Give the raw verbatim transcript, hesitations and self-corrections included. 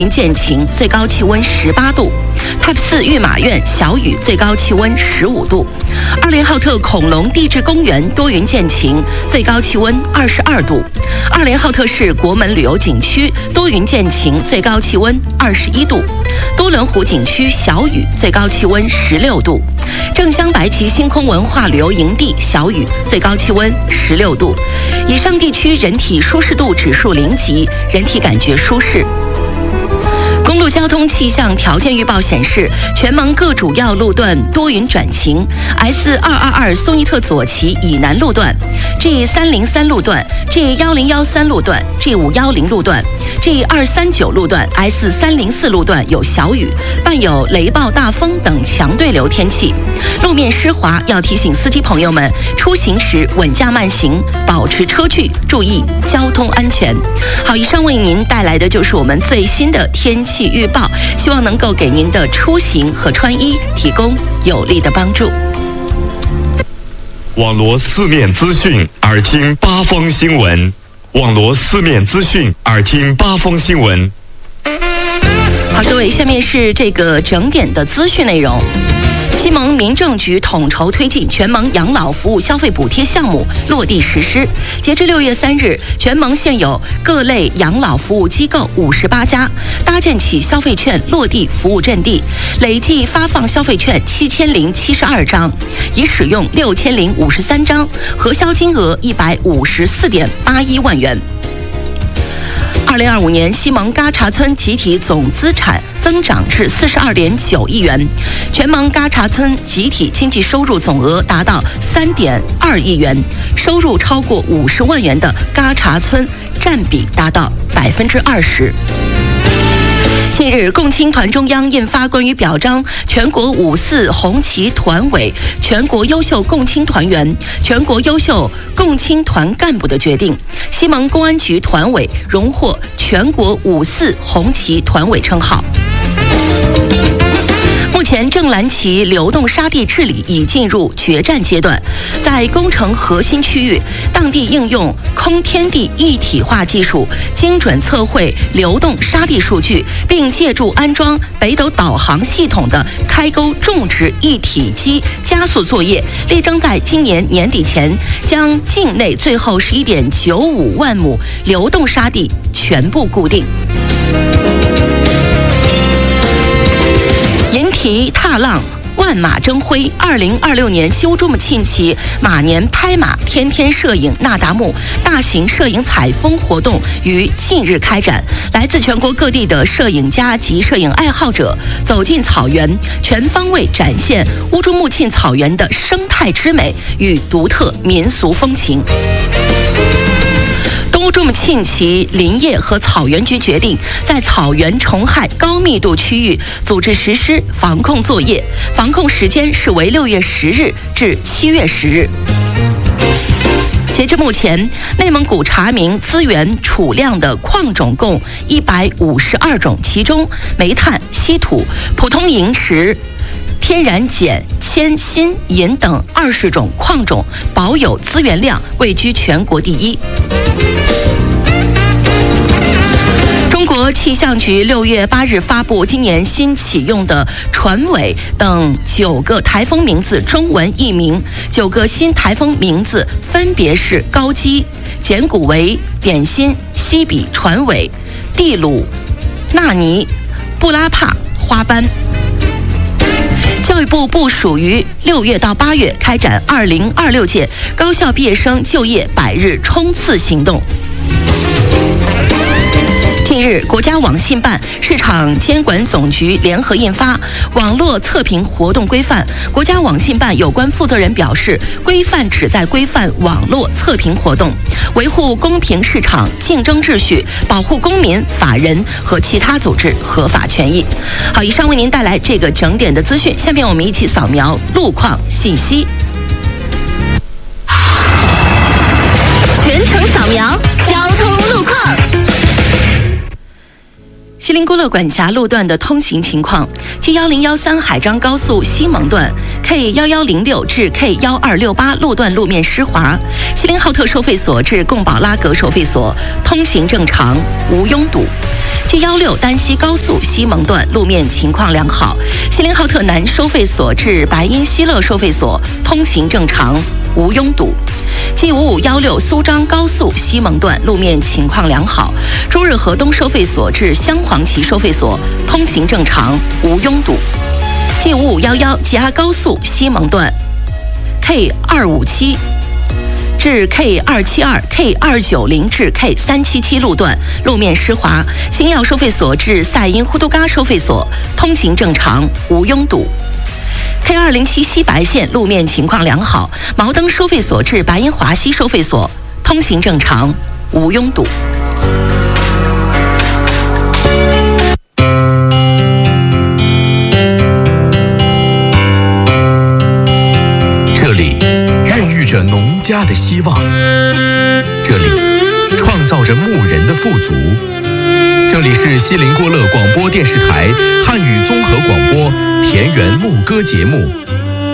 见晴，最高气温十八度。Type 四御马苑小雨，最高气温十五度。二连浩特恐龙地质公园多云见晴，最高气温二十二度。二连浩特市国门旅游景区多云见晴，最高气温二十一度。多伦湖景区小雨，最高气温十六度。正乡白旗星空文化旅游营地小雨，最高气温十六度。以上地区人体舒适度指数零级，人体感觉舒适。公路交通气象条件预报显示，全蒙各主要路段多云转晴。S 二二二松伊特左旗以南路段、G 三零三路段、G 一零一三路段、G 五一零路段、G 二三九路段、S 三零四路段有小雨，伴有雷暴、大风等强对流天气，路面湿滑，要提醒司机朋友们出行时稳驾慢行，保持车距，注意交通安全。好，以上为您带来的就是我们最新的天气预报，希望能够给您的出行和穿衣提供有力的帮助。 网罗四面资讯，耳听八方新闻。网罗四面资讯，耳听八方新闻。 好，各位，下面是这个整点的资讯内容。西蒙民政局统筹推进全蒙养老服务消费补贴项目落地实施。截至六月三日，全蒙现有各类养老服务机构五十八家，搭建起消费券落地服务阵地，累计发放消费券七千零七十二张，已使用六千零五十三张，核销金额一百五十四点八一万元。二零二五年，西蒙嘎查村集体总资产增长至四十二点九亿元，全蒙嘎查村集体经济收入总额达到三点二亿元，收入超过五十万元的嘎查村占比达到百分之二十。近日，共青团中央印发关于表彰全国五四红旗团委全国优秀共青团员、全国优秀共青团干部的决定。西蒙公安局团委荣获全国五四红旗团委称号。目前，正蓝旗流动沙地治理已进入决战阶段，在工程核心区域，当地应用空天地一体化技术，精准测绘流动沙地数据，并借助安装北斗导航系统的开沟种植一体机加速作业，力争在今年年底前将境内最后十一点九五万亩流动沙地全部固定。银蹄踏浪，万马争辉。二零二六年西乌珠穆沁旗马年拍马天天摄影那达慕大型摄影采风活动于近日开展，来自全国各地的摄影家及摄影爱好者走进草原，全方位展现乌珠穆沁草原的生态之美与独特民俗风情。乌珠穆沁旗林业和草原局决定，在草原虫害高密度区域组织实施防控作业，防控时间是为六月十日至七月十日。截至目前，内蒙古查明资源储量的矿种共一百五十二种，其中煤炭、稀土、普通萤石、天然碱、铅、锌、银等二十种矿种保有资源量位居全国第一。中国气象局六月八日发布今年新启用的船尾等九个台风名字中文译名，九个新台风名字分别是高基、简古维、点心、西比、船尾、蒂鲁、纳尼、布拉帕、花斑。教育部部署于六月到八月开展二零二六届高校毕业生就业百日冲刺行动。近日，国家网信办、市场监管总局联合印发《网络测评活动规范》。国家网信办有关负责人表示，规范旨在规范网络测评活动，维护公平市场竞争秩序，保护公民、法人和其他组织合法权益。好，以上为您带来这个整点的资讯，下面我们一起扫描路况信息。全程扫描交通路况。 锡林郭勒管辖路段的通行情况： G 一零一三海漳高速西蒙段 K 一一零六 至 K 一二六八路段路面湿滑，锡林浩特收费所至贡保拉格收费所通行正常，无拥堵。G 一六丹西高速西蒙段路面情况良好，锡林浩特南收费所至白因希勒收费所通行正常，无拥堵。G 五五一六苏张高速西蒙段路面情况良好，中日河东收费所至香黄旗收费所通行正常，无拥堵。G 五五一一吉阿高速西蒙段 K 二五七至 K 二七二、K 二九零至 K 三七七路段路面湿滑，星耀收费所至赛因呼都嘎收费所通行正常，无拥堵。K 二零七西白线路面情况良好，毛登收费所至白因华西收费所通行正常，无拥堵。 这里孕育着农家的希望，这里创造着牧人的富足。这里是锡林郭勒广播电视台汉语综合广播田园牧歌节目。